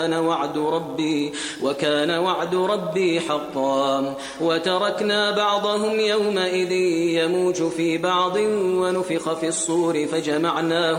وكان وعد ربي حقا وتركنا بعضهم يومئذ يموج في بعض ونفخ في الصور فجمعناهم